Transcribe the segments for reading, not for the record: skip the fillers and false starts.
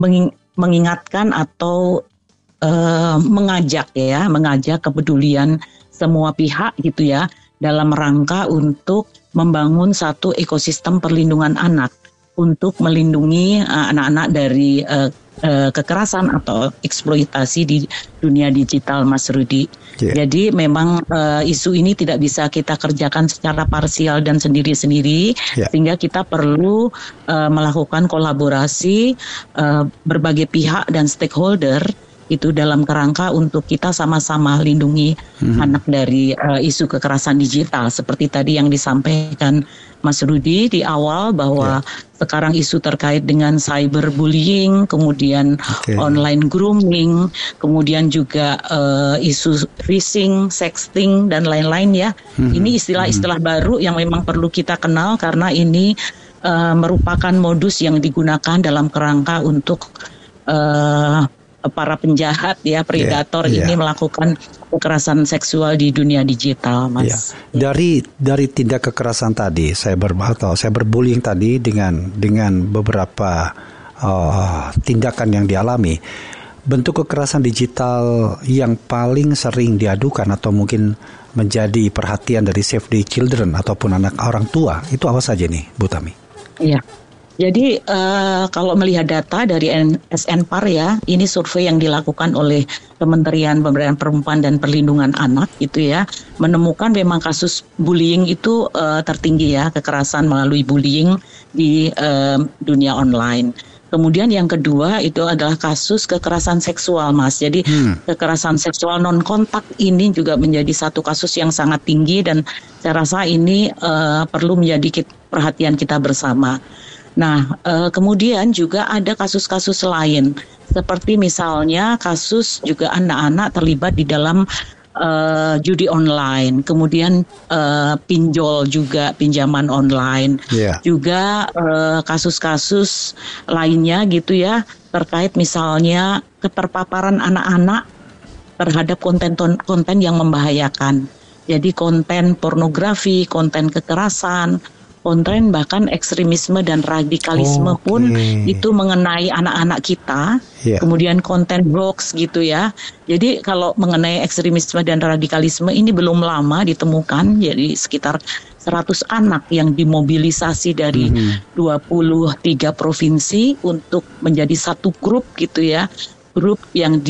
mengingatkan atau mengajak kepedulian semua pihak gitu ya, dalam rangka untuk membangun satu ekosistem perlindungan anak untuk melindungi anak-anak dari kekerasan atau eksploitasi di dunia digital, Mas Rudi. Yeah. Jadi memang isu ini tidak bisa kita kerjakan secara parsial dan sendiri-sendiri, sehingga kita perlu melakukan kolaborasi berbagai pihak dan stakeholder itu dalam kerangka untuk kita sama-sama lindungi anak dari isu kekerasan digital. Seperti tadi yang disampaikan Mas Rudi di awal bahwa sekarang isu terkait dengan cyberbullying, kemudian online grooming, kemudian juga isu phishing, sexting dan lain-lain ya. Ini istilah-istilah baru yang memang perlu kita kenal karena ini merupakan modus yang digunakan dalam kerangka untuk para penjahat ya, predator ini melakukan kekerasan seksual di dunia digital, Mas. Dari tindak kekerasan tadi, cyberbullying tadi dengan beberapa tindakan yang dialami, bentuk kekerasan digital yang paling sering diadukan atau mungkin menjadi perhatian dari Save the Children ataupun anak orang tua, itu apa saja nih, Bu Tami? Iya. Jadi kalau melihat data dari SNPAR ya, ini survei yang dilakukan oleh Kementerian Pemberdayaan Perempuan dan Perlindungan Anak gitu ya, menemukan memang kasus bullying itu tertinggi ya, kekerasan melalui bullying di dunia online. Kemudian yang kedua itu adalah kasus kekerasan seksual, Mas. Jadi kekerasan seksual non kontak ini juga menjadi satu kasus yang sangat tinggi dan saya rasa ini perlu menjadi perhatian kita bersama. Nah, kemudian juga ada kasus-kasus lain, seperti misalnya kasus juga anak-anak terlibat di dalam judi online, kemudian pinjol juga, pinjaman online, juga kasus-kasus lainnya gitu ya, terkait misalnya keterpaparan anak-anak terhadap konten yang membahayakan. Jadi konten pornografi, konten kekerasan, konten bahkan ekstremisme dan radikalisme pun itu mengenai anak-anak kita, kemudian konten hoax gitu ya. Jadi kalau mengenai ekstremisme dan radikalisme ini belum lama ditemukan, jadi sekitar 100 anak yang dimobilisasi dari 23 provinsi untuk menjadi satu grup gitu ya, grup yang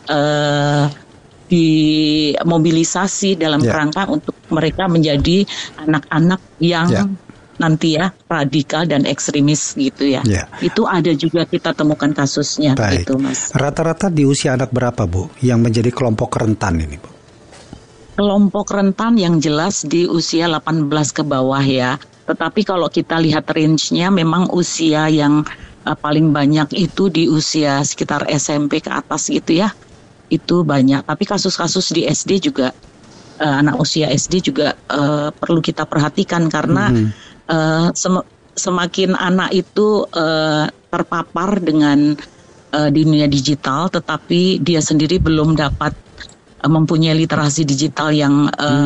dimobilisasi dalam kerangka untuk mereka menjadi anak-anak yang nanti ya radikal dan ekstremis gitu ya. Itu ada juga kita temukan kasusnya. Gitu, Mas. Rata-rata di usia anak berapa, Bu, yang menjadi kelompok rentan ini, Bu? Kelompok rentan yang jelas di usia 18 ke bawah ya. Tetapi kalau kita lihat range-nya memang usia yang paling banyak itu di usia sekitar SMP ke atas gitu ya. Itu banyak. Tapi kasus-kasus di SD juga, anak usia SD juga perlu kita perhatikan karena semakin anak itu terpapar dengan dunia digital, tetapi dia sendiri belum dapat mempunyai literasi digital yang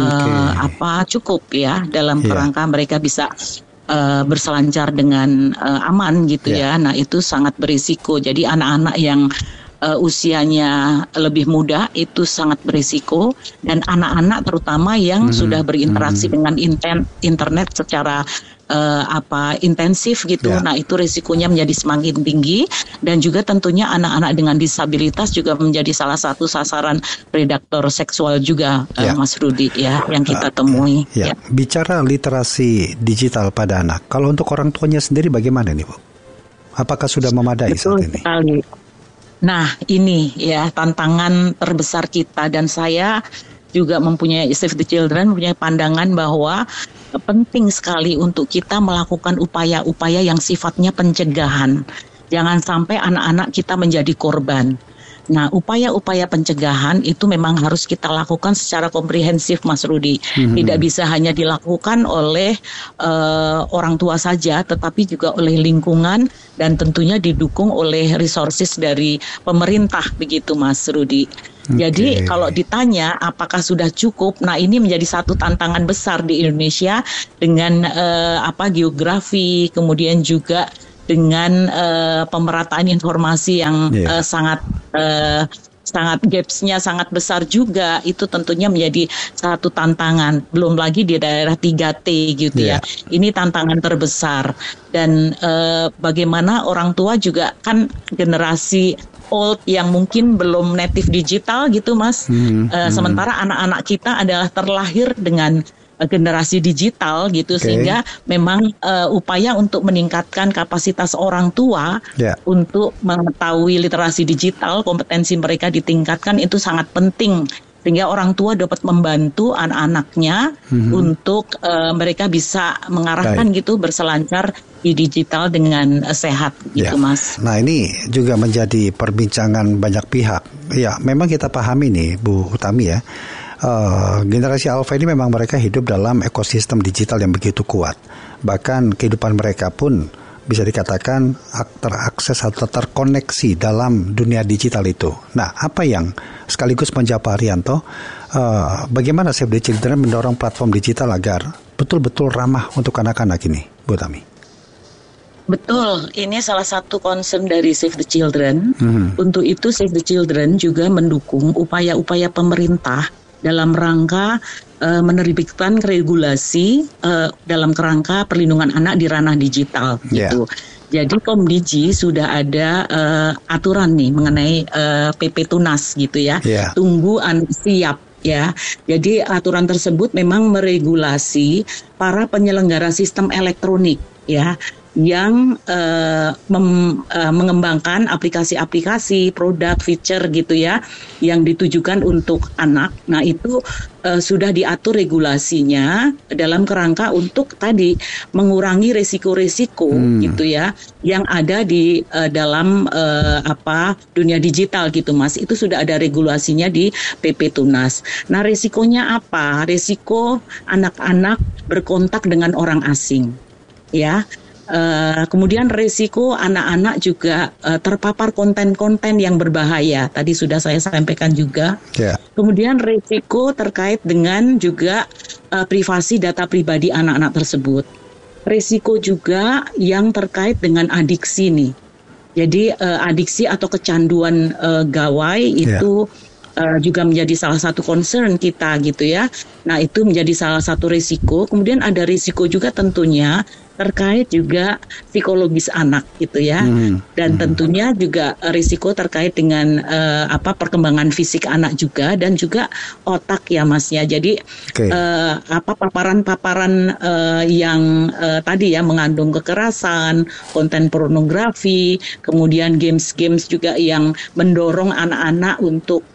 cukup ya dalam kerangka mereka bisa berselancar dengan aman gitu ya. Nah itu sangat berisiko. Jadi anak-anak yang usianya lebih muda itu sangat berisiko, dan anak-anak terutama yang sudah berinteraksi dengan internet secara intensif gitu. Nah itu risikonya menjadi semakin tinggi, dan juga tentunya anak-anak dengan disabilitas juga menjadi salah satu sasaran predator seksual juga, Mas Rudi ya, yang kita temui. Bicara literasi digital pada anak, kalau untuk orang tuanya sendiri bagaimana nih, Bu? Apakah sudah memadai saat ini? Sekali. Nah ini ya tantangan terbesar kita, dan saya juga mempunyai Save the Children mempunyai pandangan bahwa penting sekali untuk kita melakukan upaya-upaya yang sifatnya pencegahan. Jangan sampai anak-anak kita menjadi korban. Nah, upaya-upaya pencegahan itu memang harus kita lakukan secara komprehensif, Mas Rudi. Tidak bisa hanya dilakukan oleh orang tua saja, tetapi juga oleh lingkungan dan tentunya didukung oleh resources dari pemerintah, begitu, Mas Rudi. Jadi kalau ditanya apakah sudah cukup, nah ini menjadi satu tantangan besar di Indonesia dengan geografi, kemudian juga dengan pemerataan informasi yang sangat gapsnya sangat besar juga, itu tentunya menjadi satu tantangan. Belum lagi di daerah 3T gitu ya. Ini tantangan terbesar. Dan bagaimana orang tua juga kan generasi old yang mungkin belum native digital gitu Mas. Sementara anak-anak kita adalah terlahir dengan generasi digital gitu, sehingga memang upaya untuk meningkatkan kapasitas orang tua untuk mengetahui literasi digital, kompetensi mereka ditingkatkan, itu sangat penting, sehingga orang tua dapat membantu anak-anaknya untuk mereka bisa mengarahkan gitu, berselancar di digital dengan sehat gitu Mas. Nah, ini juga menjadi perbincangan banyak pihak. Ya, memang kita pahami nih Bu Utami ya. Generasi Alpha ini memang mereka hidup dalam ekosistem digital yang begitu kuat. Bahkan kehidupan mereka pun bisa dikatakan terakses atau terkoneksi dalam dunia digital itu. Nah, apa yang sekaligus menjawab Pak Haryanto, bagaimana Save the Children mendorong platform digital agar betul-betul ramah untuk anak-anak ini, Bu Tami? Betul, ini salah satu concern dari Save the Children. Untuk itu Save the Children juga mendukung upaya-upaya pemerintah dalam rangka menerbitkan regulasi dalam kerangka perlindungan anak di ranah digital gitu. Jadi Komdigi sudah ada aturan nih mengenai PP Tunas gitu ya. Tunggu anak siap ya. Jadi aturan tersebut memang meregulasi para penyelenggara sistem elektronik ya, yang mengembangkan aplikasi-aplikasi, produk, feature gitu ya, yang ditujukan untuk anak. Nah itu sudah diatur regulasinya dalam kerangka untuk tadi mengurangi resiko-resiko gitu ya, yang ada di dalam dunia digital gitu Mas. Itu sudah ada regulasinya di PP Tunas. Nah resikonya apa? Resiko anak-anak berkontak dengan orang asing ya. Kemudian risiko anak-anak juga terpapar konten-konten yang berbahaya. Tadi sudah saya sampaikan juga. Kemudian risiko terkait dengan juga privasi data pribadi anak-anak tersebut. Risiko juga yang terkait dengan adiksi nih. Jadi adiksi atau kecanduan gawai itu juga menjadi salah satu concern kita gitu ya. Nah itu menjadi salah satu risiko. Kemudian ada risiko juga tentunya terkait juga psikologis anak gitu ya, dan tentunya juga risiko terkait dengan perkembangan fisik anak juga, dan juga otak ya Mas ya. Jadi paparan-paparan yang tadi ya mengandung kekerasan, konten pornografi, kemudian games-games juga yang mendorong anak-anak untuk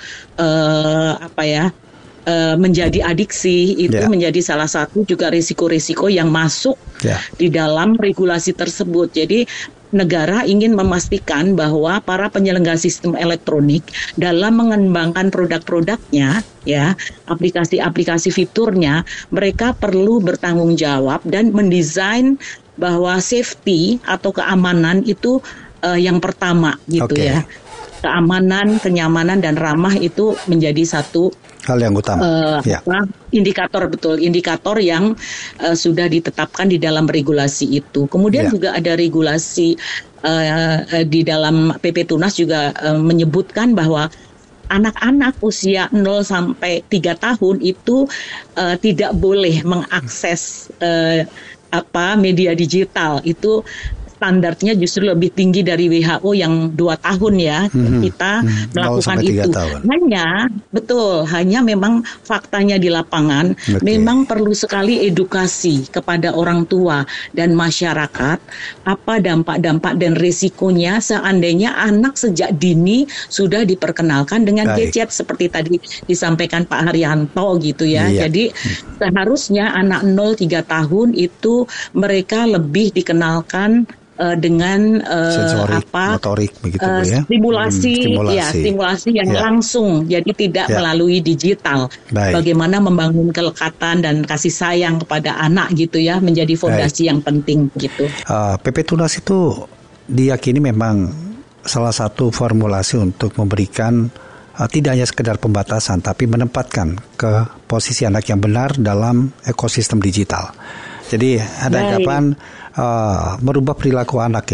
menjadi adiksi, itu menjadi salah satu juga risiko-risiko yang masuk di dalam regulasi tersebut. Jadi negara ingin memastikan bahwa para penyelenggara sistem elektronik dalam mengembangkan produk-produknya ya, aplikasi-aplikasi fiturnya, mereka perlu bertanggung jawab dan mendesain bahwa safety atau keamanan itu yang pertama gitu ya. Keamanan, kenyamanan dan ramah itu menjadi satu hal yang utama. Indikator yang sudah ditetapkan di dalam regulasi itu. Kemudian juga ada regulasi di dalam PP Tunas juga menyebutkan bahwa anak-anak usia 0 sampai 3 tahun itu tidak boleh mengakses media digital. Itu standarnya justru lebih tinggi dari WHO yang 2 tahun ya. Kita melakukan itu. Hanya memang faktanya di lapangan memang perlu sekali edukasi kepada orang tua dan masyarakat apa dampak-dampak dan risikonya seandainya anak sejak dini sudah diperkenalkan dengan gadget seperti tadi disampaikan Pak Haryanto gitu ya. Jadi seharusnya anak 0-3 tahun itu mereka lebih dikenalkan dengan motorik begitu ya. Stimulasi yang langsung, jadi tidak melalui digital. Bagaimana membangun kelekatan dan kasih sayang kepada anak gitu ya, menjadi fondasi yang penting gitu. PP Tunas itu diyakini memang salah satu formulasi untuk memberikan tidak hanya sekedar pembatasan, tapi menempatkan ke posisi anak yang benar dalam ekosistem digital. Jadi ada anggapan merubah perilaku anak ini.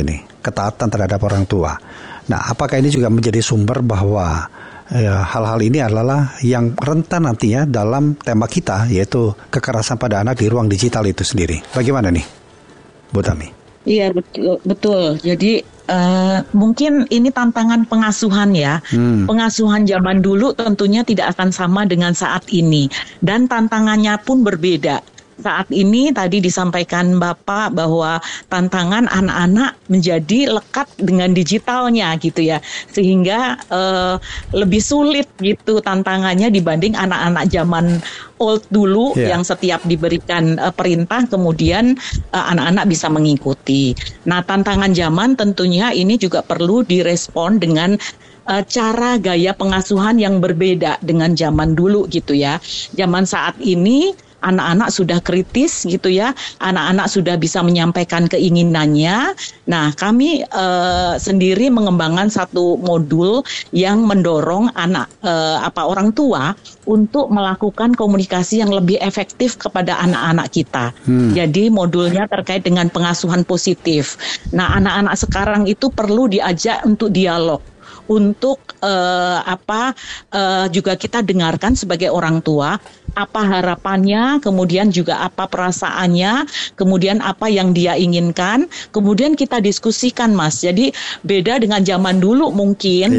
ketaatan terhadap orang tua. Nah, apakah ini juga menjadi sumber bahwa hal-hal ini adalah yang rentan nantinya dalam tema kita, yaitu kekerasan pada anak di ruang digital itu sendiri? Bagaimana nih, Bu Tami? Iya, betul. Jadi mungkin ini tantangan pengasuhan ya. Pengasuhan zaman dulu tentunya tidak akan sama dengan saat ini. Dan tantangannya pun berbeda. Saat ini tadi disampaikan Bapak bahwa tantangan anak-anak menjadi lekat dengan digitalnya gitu ya. Sehingga lebih sulit gitu tantangannya dibanding anak-anak zaman old dulu yang setiap diberikan perintah kemudian anak-anak bisa mengikuti. Nah, tantangan zaman tentunya ini juga perlu direspon dengan cara gaya pengasuhan yang berbeda dengan zaman dulu gitu ya. Zaman saat ini anak-anak sudah kritis gitu ya, anak-anak sudah bisa menyampaikan keinginannya. Nah, kami sendiri mengembangkan satu modul yang mendorong orang tua untuk melakukan komunikasi yang lebih efektif kepada anak-anak kita. Jadi modulnya terkait dengan pengasuhan positif. Nah, anak-anak sekarang itu perlu diajak untuk dialog. Untuk juga kita dengarkan sebagai orang tua apa harapannya, kemudian juga apa perasaannya, kemudian apa yang dia inginkan, kemudian kita diskusikan, Mas. Jadi beda dengan zaman dulu mungkin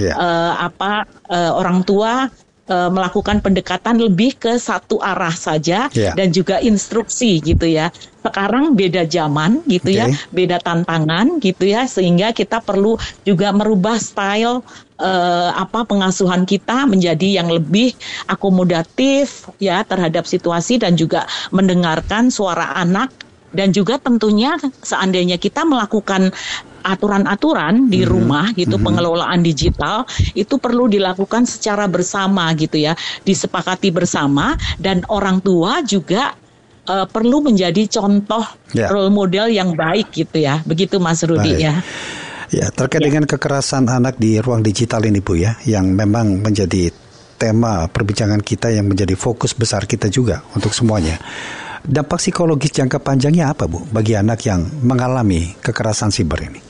orang tua melakukan pendekatan lebih ke satu arah saja dan juga instruksi gitu ya. Sekarang beda zaman gitu ya, beda tantangan gitu ya, sehingga kita perlu juga merubah style pengasuhan kita menjadi yang lebih akomodatif ya terhadap situasi dan juga mendengarkan suara anak. Dan juga tentunya seandainya kita melakukan aturan-aturan di rumah gitu, pengelolaan digital itu perlu dilakukan secara bersama gitu ya, disepakati bersama, dan orang tua juga perlu menjadi contoh role model yang baik gitu ya. Begitu Mas Rudi ya. Ya, terkait dengan kekerasan anak di ruang digital ini Bu ya, yang memang menjadi tema perbincangan kita yang menjadi fokus besar kita juga untuk semuanya. Dampak psikologis jangka panjangnya apa Bu bagi anak yang mengalami kekerasan siber ini?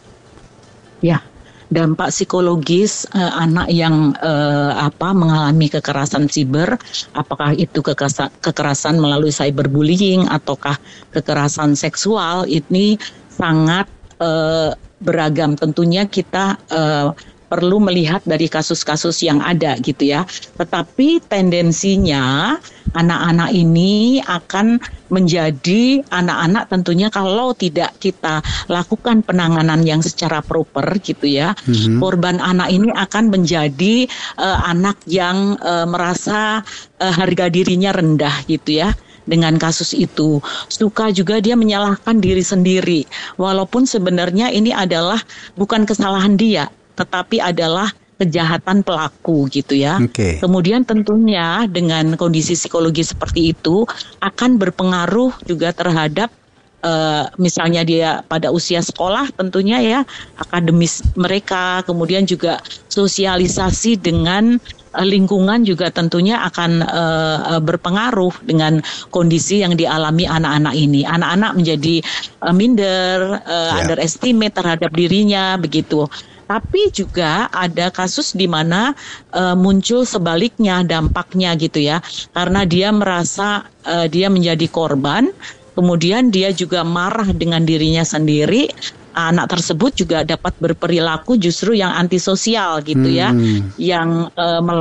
Ya, dampak psikologis anak yang mengalami kekerasan siber, apakah itu kekerasan melalui cyberbullying ataukah kekerasan seksual, ini sangat beragam. Tentunya kita perlu melihat dari kasus-kasus yang ada gitu ya. Tetapi tendensinya anak-anak ini akan menjadi anak-anak tentunya kalau tidak kita lakukan penanganan yang secara proper gitu ya. Korban anak ini akan menjadi anak yang merasa harga dirinya rendah gitu ya. Dengan kasus itu, suka juga dia menyalahkan diri sendiri, walaupun sebenarnya ini adalah bukan kesalahan dia, tetapi adalah kejahatan pelaku gitu ya. Kemudian tentunya dengan kondisi psikologi seperti itu akan berpengaruh juga terhadap misalnya dia pada usia sekolah tentunya ya, akademis mereka, kemudian juga sosialisasi dengan lingkungan juga tentunya akan berpengaruh dengan kondisi yang dialami anak-anak ini. Anak-anak menjadi minder, underestimate terhadap dirinya begitu. Tapi juga ada kasus di mana muncul sebaliknya dampaknya gitu ya. Karena dia merasa dia menjadi korban, kemudian dia juga marah dengan dirinya sendiri. Anak tersebut juga dapat berperilaku justru yang antisosial gitu ya, yang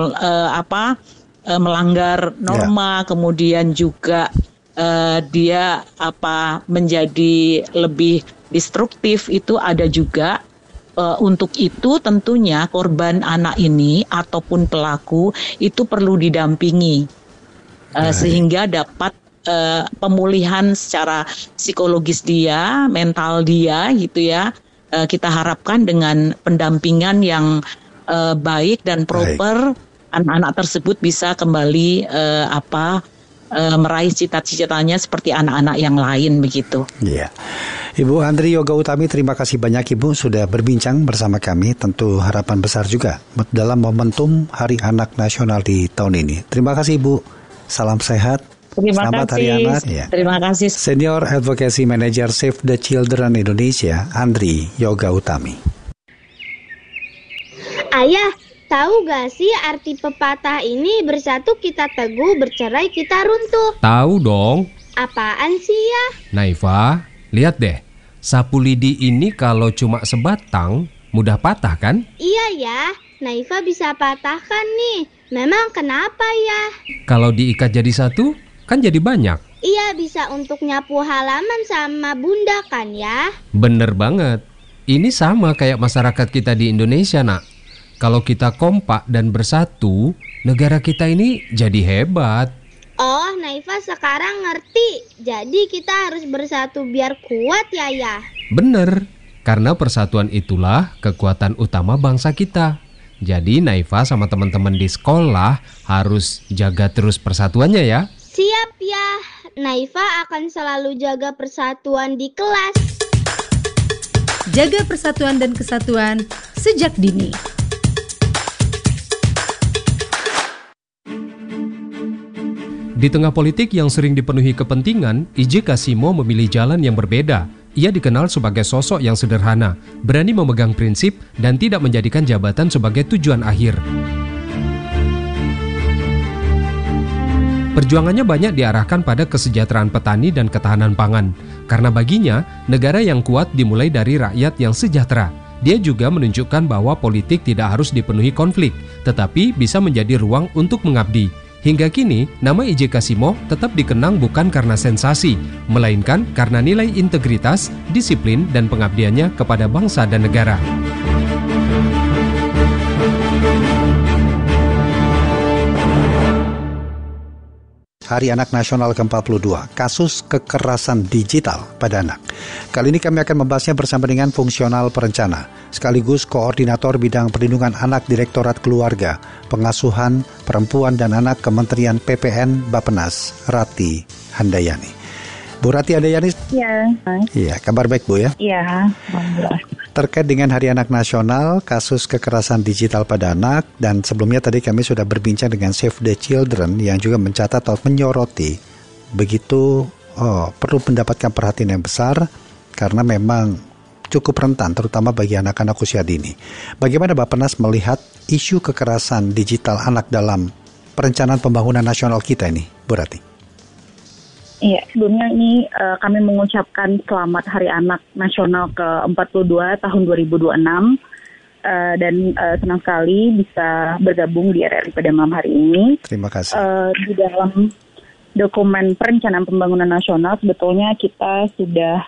melanggar norma, kemudian juga dia menjadi lebih destruktif, itu ada juga. Untuk itu tentunya korban anak ini ataupun pelaku itu perlu didampingi sehingga dapat pemulihan secara psikologis dia, mental dia gitu ya. Kita harapkan dengan pendampingan yang baik dan proper, anak-anak tersebut bisa kembali meraih cita-citanya seperti anak-anak yang lain begitu. Iya. Ibu Andri Yoga Utami, terima kasih banyak Ibu sudah berbincang bersama kami. Tentu harapan besar juga dalam momentum Hari Anak Nasional di tahun ini. Terima kasih Ibu. Salam sehat. Terima Selamat kasih. Hari Anak. Ya. Terima kasih. Senior Advocacy Manager Save the Children Indonesia, Andri Yoga Utami. Ayah, tahu gak sih arti pepatah ini, bersatu kita teguh, bercerai kita runtuh? Tahu dong. Apaan sih ya? Naifa, lihat deh. Sapu lidi ini kalau cuma sebatang, mudah patah kan? Iya ya, Naifa bisa patahkan nih. Memang kenapa ya? Kalau diikat jadi satu, kan jadi banyak. Iya, bisa untuk nyapu halaman sama bunda kan ya? Bener banget. Ini sama kayak masyarakat kita di Indonesia, nak. Kalau kita kompak dan bersatu, negara kita ini jadi hebat. Oh, Naifa sekarang ngerti. Jadi kita harus bersatu biar kuat ya. Bener, karena persatuan itulah kekuatan utama bangsa kita. Jadi Naifa sama teman-teman di sekolah harus jaga terus persatuannya ya. Siap ya, Naifa akan selalu jaga persatuan di kelas. Jaga persatuan dan kesatuan sejak dini. Di tengah politik yang sering dipenuhi kepentingan, I.J. Kasimo memilih jalan yang berbeda. Ia dikenal sebagai sosok yang sederhana, berani memegang prinsip, dan tidak menjadikan jabatan sebagai tujuan akhir. Perjuangannya banyak diarahkan pada kesejahteraan petani dan ketahanan pangan. Karena baginya, negara yang kuat dimulai dari rakyat yang sejahtera. Dia juga menunjukkan bahwa politik tidak harus dipenuhi konflik, tetapi bisa menjadi ruang untuk mengabdi. Hingga kini, nama I.J. Kasimo tetap dikenang bukan karena sensasi, melainkan karena nilai integritas, disiplin, dan pengabdiannya kepada bangsa dan negara. Hari Anak Nasional ke-42, kasus kekerasan digital pada anak. Kali ini kami akan membahasnya bersama dengan fungsional perencana, sekaligus koordinator bidang perlindungan anak Direktorat Keluarga, Pengasuhan, Perempuan dan Anak Kementerian PPN Bappenas, Rati Handayani. Bu Rati Handayani. Iya, kabar baik Bu ya? Iya, alhamdulillah. Terkait dengan Hari Anak Nasional, kasus kekerasan digital pada anak, dan sebelumnya tadi kami sudah berbincang dengan Save the Children yang juga mencatat atau menyoroti begitu perlu mendapatkan perhatian yang besar karena memang cukup rentan terutama bagi anak-anak usia dini. Bagaimana Bappenas melihat isu kekerasan digital anak dalam perencanaan pembangunan nasional kita ini, Bu Rati? Iya, sebelumnya ini kami mengucapkan selamat Hari Anak Nasional ke-42 tahun 2026 dan senang sekali bisa bergabung di RRI pada malam hari ini. Terima kasih. Di dalam dokumen perencanaan pembangunan nasional sebetulnya kita sudah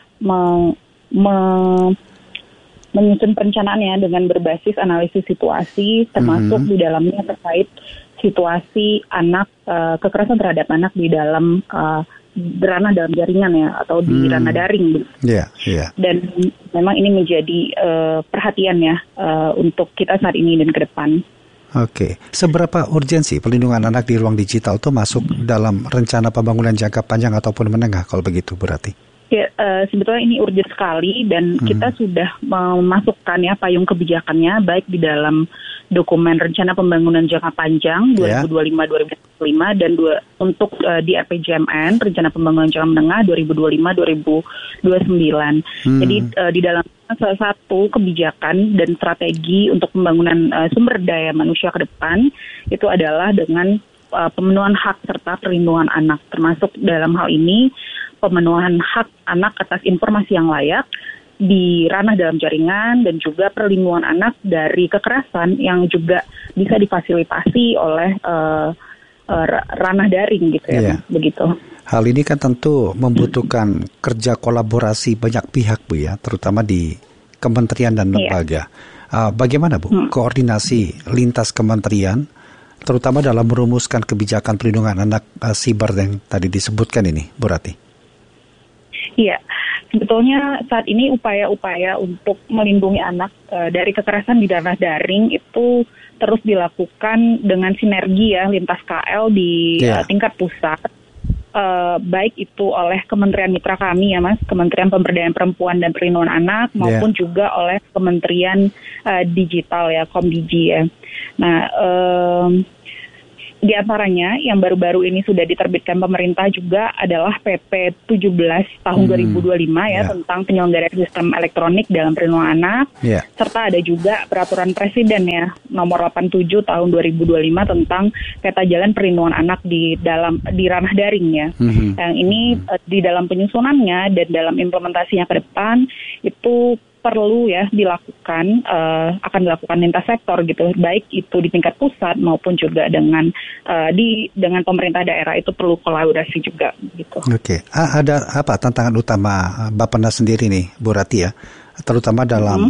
menyusun perencanaannya dengan berbasis analisis situasi, termasuk di dalamnya terkait situasi anak, kekerasan terhadap anak di dalam ranah dalam jaringan ya, atau di ranah daring. Dan memang ini menjadi perhatian ya untuk kita saat ini dan ke depan. Oke, seberapa urgensi perlindungan anak di ruang digital itu masuk dalam rencana pembangunan jangka panjang ataupun menengah kalau begitu, Bu Rati? Ya, sebetulnya ini urgent sekali dan kita sudah memasukkan ya payung kebijakannya baik di dalam dokumen rencana pembangunan jangka panjang 2025-2025 dan untuk di RPJMN rencana pembangunan jangka menengah 2025-2029. Jadi di dalam salah satu kebijakan dan strategi untuk pembangunan sumber daya manusia ke depan itu adalah dengan pemenuhan hak serta perlindungan anak, termasuk dalam hal ini pemenuhan hak anak atas informasi yang layak di ranah dalam jaringan dan juga perlindungan anak dari kekerasan yang juga bisa difasilitasi oleh ranah daring gitu ya, begitu. Hal ini kan tentu membutuhkan kerja kolaborasi banyak pihak Bu ya, terutama di kementerian dan lembaga. Bagaimana Bu koordinasi lintas kementerian, terutama dalam merumuskan kebijakan perlindungan anak siber yang tadi disebutkan ini, Bu Rati? Iya, sebetulnya saat ini upaya-upaya untuk melindungi anak dari kekerasan di ranah daring itu terus dilakukan dengan sinergi ya lintas KL di tingkat pusat, baik itu oleh Kementerian Mitra kami ya Mas, Kementerian Pemberdayaan Perempuan dan Perlindungan Anak maupun juga oleh Kementerian Digital ya, Komdigi ya. Nah, Di antaranya yang baru-baru ini sudah diterbitkan pemerintah juga adalah PP 17 tahun 2025 ya tentang penyelenggaraan sistem elektronik dalam perlindungan anak. Serta ada juga peraturan presiden ya nomor 87 tahun 2025 tentang peta jalan perlindungan anak di ranah daring ya. Yang ini di dalam penyusunannya dan dalam implementasinya ke depan itu perlu ya dilakukan, akan dilakukan lintas sektor gitu, baik itu di tingkat pusat maupun juga dengan pemerintah daerah, itu perlu kolaborasi juga gitu. Oke. Ada apa tantangan utama Bappenas sendiri nih, Bu Rati ya, terutama dalam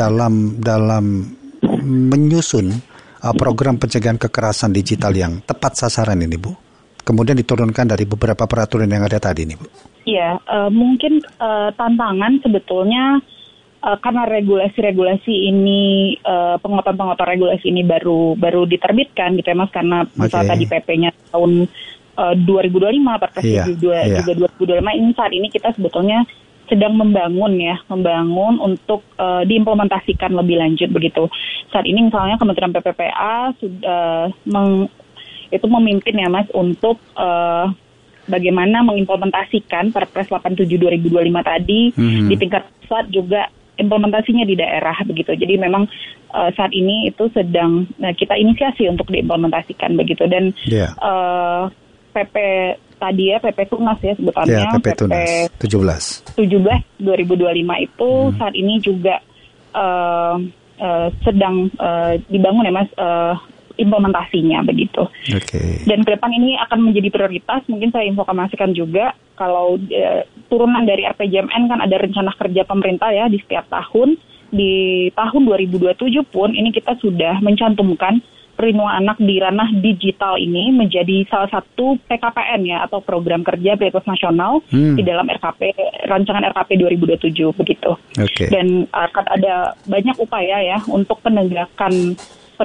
menyusun program pencegahan kekerasan digital yang tepat sasaran ini, Bu? Kemudian diturunkan dari beberapa peraturan yang ada tadi nih, Bu. Iya, mungkin tantangan sebetulnya karena regulasi ini penguatan regulasi ini baru diterbitkan gitu ya Mas, karena misalnya tadi PP-nya tahun 2025, Perpres juga 2025, ini saat ini kita sebetulnya sedang membangun untuk diimplementasikan lebih lanjut begitu. Saat ini misalnya Kementerian PPPA sudah memimpin ya Mas untuk bagaimana mengimplementasikan Perpres 87 2025 tadi di tingkat pusat juga implementasinya di daerah begitu. Jadi memang saat ini itu sedang kita inisiasi untuk diimplementasikan begitu, dan PP tadi ya PP Tunas ya sebutannya PP 17 2025 itu saat ini juga sedang dibangun ya Mas implementasinya begitu. Dan ke depan ini akan menjadi prioritas. Mungkin saya informasikan juga kalau turunan dari RPJMN kan ada rencana kerja pemerintah ya di setiap tahun. Di tahun 2027 pun ini kita sudah mencantumkan perlindungan anak di ranah digital ini menjadi salah satu PKPN ya, atau program kerja prioritas nasional di dalam rancangan RKP 2027 begitu. Dan akan ada banyak upaya ya untuk penegakan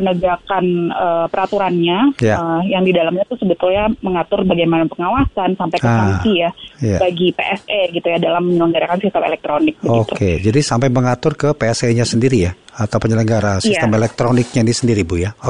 peraturannya yang di dalamnya itu sebetulnya mengatur bagaimana pengawasan sampai ke sanksi bagi PSE gitu ya dalam menyelenggarakan sistem elektronik begitu. Jadi sampai mengatur ke PSE-nya sendiri ya, atau penyelenggara sistem elektroniknya ini sendiri Bu ya.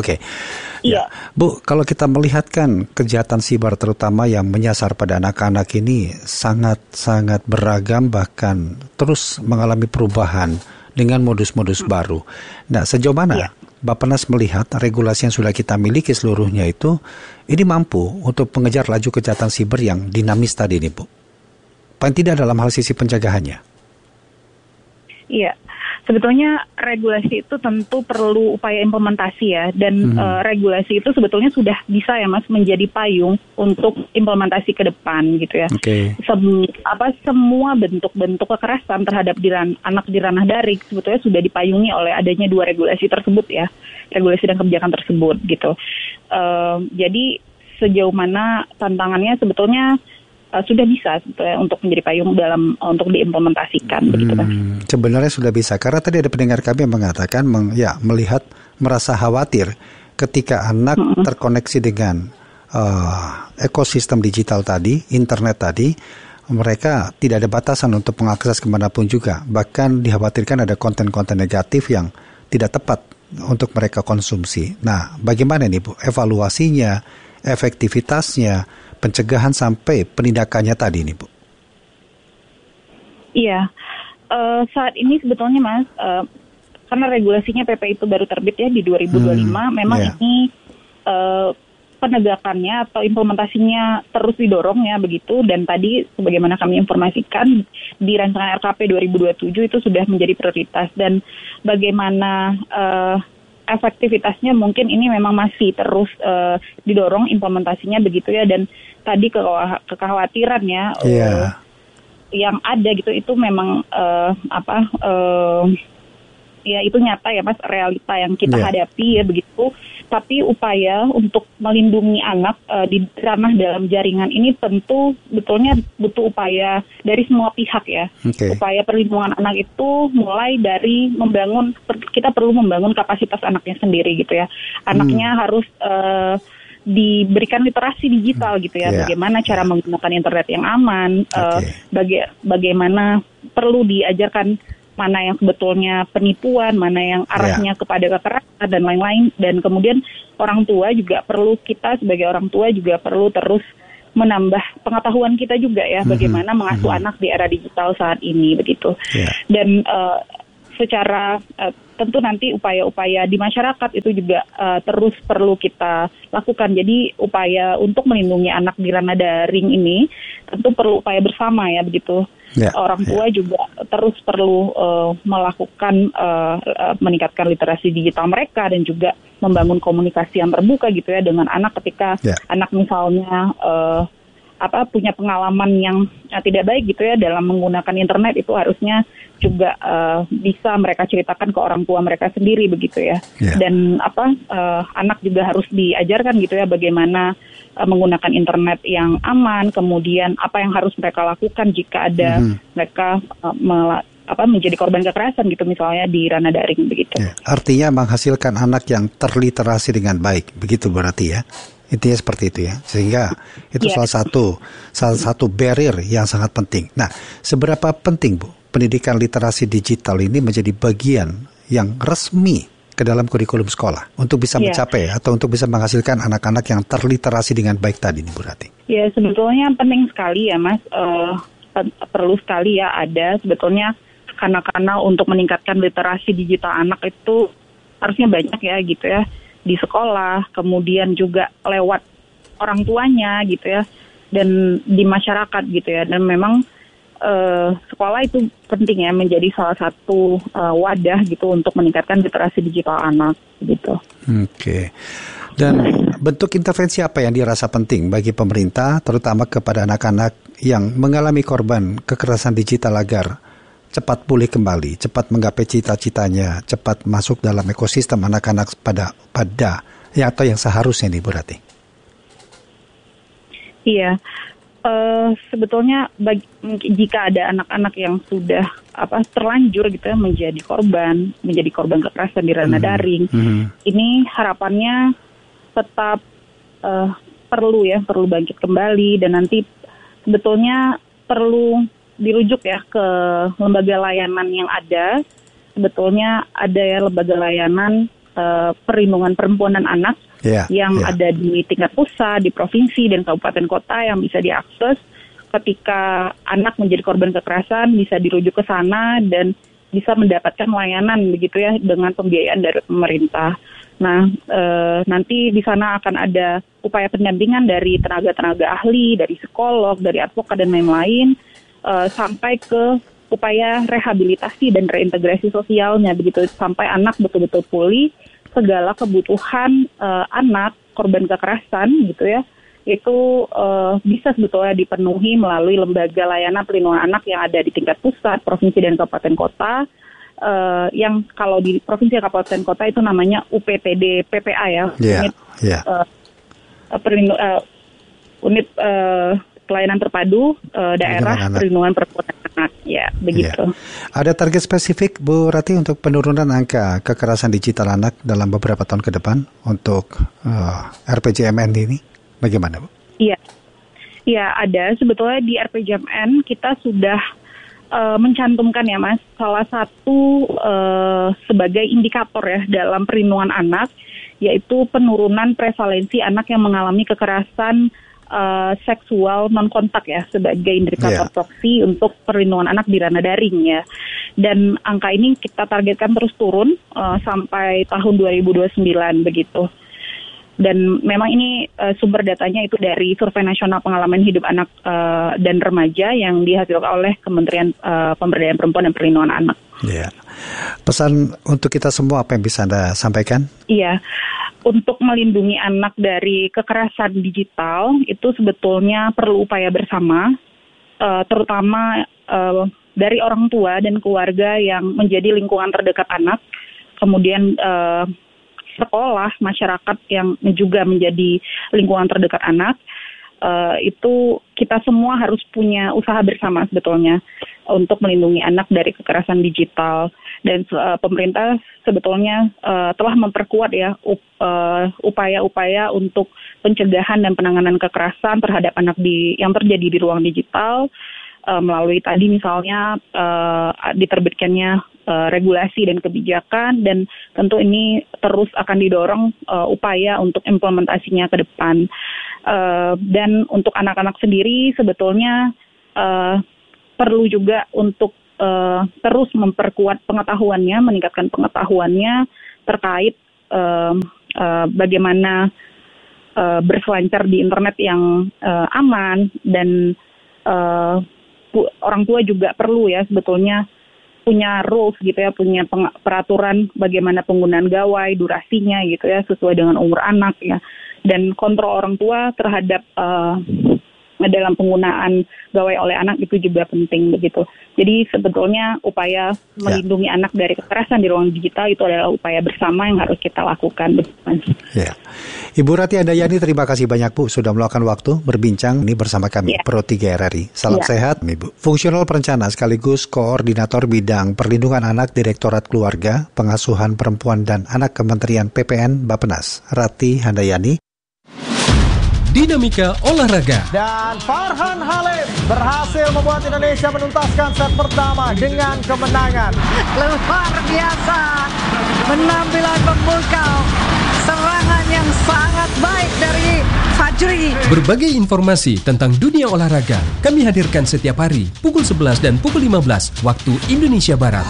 Bu, kalau kita melihatkan kejahatan siber terutama yang menyasar pada anak-anak ini sangat beragam, bahkan terus mengalami perubahan dengan modus-modus baru. Nah, sejauh mana Bappenas melihat regulasi yang sudah kita miliki seluruhnya itu ini mampu untuk mengejar laju kejahatan siber yang dinamis tadi ini, Bu? Paling tidak dalam hal sisi pencegahannya. Iya, sebetulnya regulasi itu tentu perlu upaya implementasi ya, dan regulasi itu sebetulnya sudah bisa ya Mas menjadi payung untuk implementasi ke depan gitu ya. Semua bentuk-bentuk kekerasan terhadap anak di ranah daring sebetulnya sudah dipayungi oleh adanya dua regulasi tersebut ya, regulasi dan kebijakan tersebut gitu. Jadi sejauh mana tantangannya sebetulnya sudah bisa sebetulnya untuk menjadi payung untuk diimplementasikan begitu Mas. Sebenarnya sudah bisa, karena tadi ada pendengar kami yang mengatakan merasa khawatir ketika anak terkoneksi dengan ekosistem digital tadi, internet tadi, mereka tidak ada batasan untuk mengakses kemanapun juga. Bahkan dikhawatirkan ada konten-konten negatif yang tidak tepat untuk mereka konsumsi. Nah, bagaimana nih Bu evaluasinya, efektivitasnya, pencegahan sampai penindakannya tadi nih Bu? Iya, saat ini sebetulnya Mas, karena regulasinya PP itu baru terbit ya di 2025, memang ini penegakannya atau implementasinya terus didorong ya begitu, dan tadi sebagaimana kami informasikan di rancangan RKP 2027 itu sudah menjadi prioritas, dan bagaimana efektivitasnya mungkin ini memang masih terus didorong implementasinya begitu ya, dan tadi kekhawatiran ya yang ada gitu itu memang ya itu nyata ya Mas, realita yang kita hadapi ya begitu. Tapi upaya untuk melindungi anak di ranah dalam jaringan ini tentu betulnya butuh upaya dari semua pihak ya. Upaya perlindungan anak itu mulai dari kita perlu membangun kapasitas anaknya sendiri gitu ya. Anaknya harus diberikan literasi digital gitu ya, bagaimana cara menggunakan internet yang aman, bagaimana perlu diajarkan mana yang sebetulnya penipuan, mana yang arahnya kepada kekerasan dan lain-lain. Dan kemudian orang tua juga perlu, kita sebagai orang tua juga perlu terus menambah pengetahuan kita juga ya, bagaimana mengasuh anak di era digital saat ini begitu. Dan secara tentu nanti upaya-upaya di masyarakat itu juga terus perlu kita lakukan. Jadi upaya untuk melindungi anak di ranah daring ini tentu perlu upaya bersama ya begitu. Orang tua juga terus perlu melakukan meningkatkan literasi digital mereka dan juga membangun komunikasi yang terbuka gitu ya dengan anak ketika anak misalnya punya pengalaman yang tidak baik gitu ya dalam menggunakan internet, itu harusnya juga bisa mereka ceritakan ke orang tua mereka sendiri begitu ya. Dan anak juga harus diajarkan gitu ya bagaimana menggunakan internet yang aman, kemudian apa yang harus mereka lakukan jika ada mereka menjadi korban kekerasan gitu misalnya di ranah daring begitu. Artinya menghasilkan anak yang terliterasi dengan baik, begitu berarti ya. Intinya seperti itu ya. Sehingga itu salah satu barrier yang sangat penting. Nah, seberapa penting Bu pendidikan literasi digital ini menjadi bagian yang resmi ke dalam kurikulum sekolah untuk bisa mencapai atau untuk bisa menghasilkan anak-anak yang terliterasi dengan baik tadi nih Bu Rati? Ya, sebetulnya penting sekali ya Mas, perlu sekali ya ada sebetulnya kanak-kanak untuk meningkatkan literasi digital anak itu harusnya banyak ya gitu ya, di sekolah, kemudian juga lewat orang tuanya gitu ya, dan di masyarakat gitu ya. Dan memang sekolah itu penting ya, menjadi salah satu wadah gitu untuk meningkatkan literasi digital anak gitu. Oke. Dan bentuk intervensi apa yang dirasa penting bagi pemerintah, terutama kepada anak-anak yang mengalami korban kekerasan digital agar cepat pulih kembali, cepat menggapai cita-citanya, cepat masuk dalam ekosistem anak-anak pada atau yang seharusnya nih Bu Rati? Iya. Sebetulnya jika ada anak-anak yang sudah terlanjur gitu ya menjadi korban kekerasan di ranah daring, ini harapannya tetap perlu bangkit kembali, dan nanti sebetulnya perlu dirujuk ya ke lembaga layanan yang ada. Sebetulnya ada ya lembaga layanan perlindungan perempuan dan anak ada di tingkat pusat, di provinsi dan kabupaten kota yang bisa diakses. Ketika anak menjadi korban kekerasan bisa dirujuk ke sana dan bisa mendapatkan layanan begitu ya dengan pembiayaan dari pemerintah. Nah, nanti di sana akan ada upaya pendampingan dari tenaga-tenaga ahli, dari psikolog, dari advokat dan lain-lain, sampai ke upaya rehabilitasi dan reintegrasi sosialnya begitu, sampai anak betul-betul pulih. Segala kebutuhan anak korban kekerasan gitu ya, itu bisa sebetulnya dipenuhi melalui lembaga layanan perlindungan anak yang ada di tingkat pusat, provinsi dan kabupaten kota. Yang kalau di provinsi dan kabupaten kota itu namanya UPTD PPA ya, unit pelayanan terpadu daerah perlindungan perempuan dan anak ya begitu. Ada target spesifik Bu Rati untuk penurunan angka kekerasan digital anak dalam beberapa tahun ke depan untuk RPJMN ini bagaimana Bu? Iya ada, sebetulnya di RPJMN kita sudah mencantumkan ya Mas, salah satu sebagai indikator ya dalam perlindungan anak, yaitu penurunan prevalensi anak yang mengalami kekerasan seksual non kontak ya, sebagai indikator proksi untuk perlindungan anak di ranah daring ya. Dan angka ini kita targetkan terus turun sampai tahun 2029 begitu. Dan memang ini sumber datanya itu dari Survei Nasional Pengalaman Hidup Anak dan Remaja yang dihasilkan oleh Kementerian Pemberdayaan Perempuan dan Perlindungan Anak. Pesan untuk kita semua apa yang bisa Anda sampaikan? Untuk melindungi anak dari kekerasan digital itu sebetulnya perlu upaya bersama, terutama dari orang tua dan keluarga yang menjadi lingkungan terdekat anak, kemudian sekolah, masyarakat yang juga menjadi lingkungan terdekat anak. Itu kita semua harus punya usaha bersama sebetulnya untuk melindungi anak dari kekerasan digital. Dan pemerintah sebetulnya telah memperkuat ya upaya-upaya untuk pencegahan dan penanganan kekerasan terhadap anak yang terjadi di ruang digital. melalui tadi misalnya diterbitkannya regulasi dan kebijakan, dan tentu ini terus akan didorong upaya untuk implementasinya ke depan. Dan untuk anak-anak sendiri sebetulnya perlu juga untuk terus memperkuat pengetahuannya, meningkatkan pengetahuannya terkait bagaimana berselancar di internet yang aman, dan orang tua juga perlu ya sebetulnya punya rules gitu ya, punya peraturan bagaimana penggunaan gawai, durasinya gitu ya, sesuai dengan umur anak ya, dan kontrol orang tua terhadap dalam penggunaan gawai oleh anak itu juga penting begitu. Jadi sebetulnya upaya melindungi anak dari kekerasan di ruang digital itu adalah upaya bersama yang harus kita lakukan. Ya. Ibu Rati Handayani, terima kasih banyak Bu sudah meluangkan waktu berbincang ini bersama kami Pro 3 RRI. Salam sehat Ibu. Fungsional perencana sekaligus koordinator bidang perlindungan anak Direktorat Keluarga, Pengasuhan Perempuan dan Anak Kementerian PPN Bappenas, Rati Handayani. Dinamika olahraga. Dan Farhan Halim berhasil membuat Indonesia menuntaskan set pertama dengan kemenangan. Luar biasa, penampilan memukau, serangan yang sangat baik dari Fajri. Berbagai informasi tentang dunia olahraga kami hadirkan setiap hari pukul 11 dan pukul 15 waktu Indonesia Barat.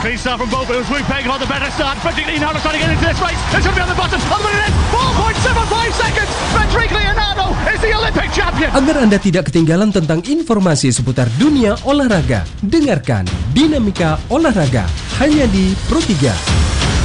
Agar Anda tidak ketinggalan tentang informasi seputar dunia olahraga, dengarkan Dinamika Olahraga hanya di Pro 3.